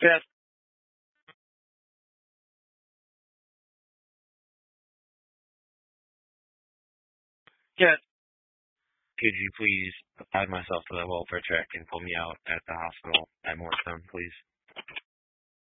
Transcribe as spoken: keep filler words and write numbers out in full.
Yes. Yes. Could you please add myself to the welfare check and pull me out at the hospital at Morristown, please?